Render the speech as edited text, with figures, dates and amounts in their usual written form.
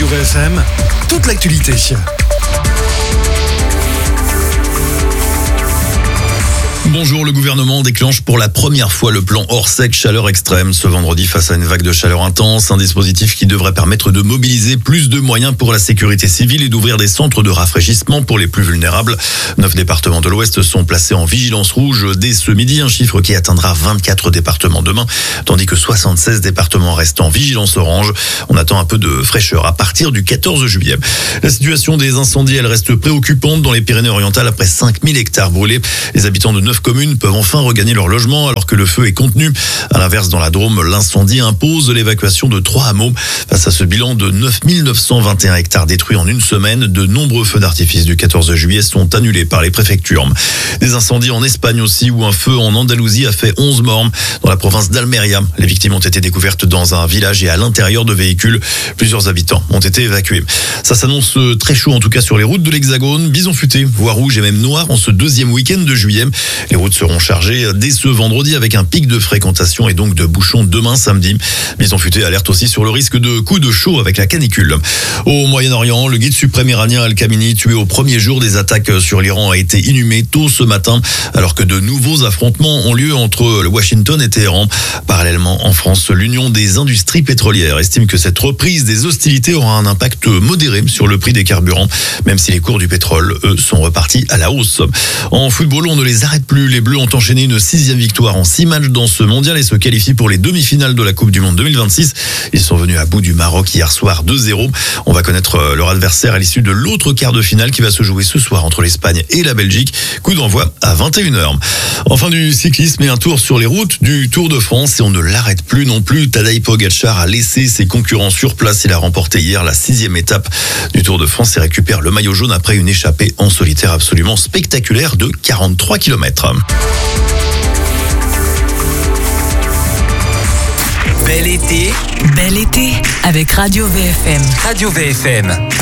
VFM, toute l'actualité. Bonjour, le gouvernement déclenche pour la première fois le plan Orsec chaleur extrême ce vendredi face à une vague de chaleur intense, un dispositif qui devrait permettre de mobiliser plus de moyens pour la sécurité civile et d'ouvrir des centres de rafraîchissement pour les plus vulnérables. 9 départements de l'Ouest sont placés en vigilance rouge dès ce midi, un chiffre qui atteindra 24 départements demain, tandis que 76 départements restent en vigilance orange. On attend un peu de fraîcheur à partir du 14 juillet. La situation des incendies, elle reste préoccupante dans les Pyrénées-Orientales après 5000 hectares brûlés. Les habitants de 9 communes peuvent enfin regagner leur logement alors que le feu est contenu. À l'inverse, dans la Drôme, l'incendie impose l'évacuation de 3 hameaux. Face à ce bilan de 9921 hectares détruits en une semaine, de nombreux feux d'artifice du 14 juillet sont annulés par les préfectures. Des incendies en Espagne aussi, où un feu en Andalousie a fait 11 morts. Dans la province d'Almeria, les victimes ont été découvertes dans un village et à l'intérieur de véhicules. Plusieurs habitants ont été évacués. Ça s'annonce très chaud en tout cas sur les routes de l'Hexagone. Bison futé, voie rouge et même noire en ce deuxième week-end de juillet. Les routes seront chargées dès ce vendredi avec un pic de fréquentation et donc de bouchons demain samedi. Bison futé alerte aussi sur le risque de coups de chaud avec la canicule. Au Moyen-Orient, le guide suprême iranien Al-Khamenei, tué au premier jour des attaques sur l'Iran, a été inhumé tôt ce matin alors que de nouveaux affrontements ont lieu entre Washington et Téhéran. Parallèlement, en France, l'Union des industries pétrolières estime que cette reprise des hostilités aura un impact modéré sur le prix des carburants, même si les cours du pétrole, eux, sont repartis à la hausse. En football, on ne les arrête plus. Les Bleus ont enchaîné une 6e victoire en 6 matchs dans ce mondial et se qualifient pour les demi-finales de la Coupe du Monde 2026. Ils sont venus à bout du Maroc hier soir 2-0. On va connaître leur adversaire à l'issue de l'autre quart de finale qui va se jouer ce soir entre l'Espagne et la Belgique. Coup d'envoi à 21h. Enfin du cyclisme et un tour sur les routes du Tour de France et on ne l'arrête plus non plus. Tadej Pogačar a laissé ses concurrents sur place. Il a remporté hier la 6e étape du Tour de France et récupère le maillot jaune après une échappée en solitaire absolument spectaculaire de 43 km. Bel été avec Radio VFM. Radio VFM.